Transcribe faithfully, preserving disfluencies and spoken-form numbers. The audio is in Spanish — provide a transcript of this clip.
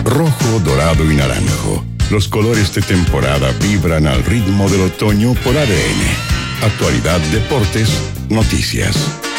rojo, dorado y naranjo. Los colores de temporada vibran al ritmo del otoño por A D N. Actualidad, deportes, noticias.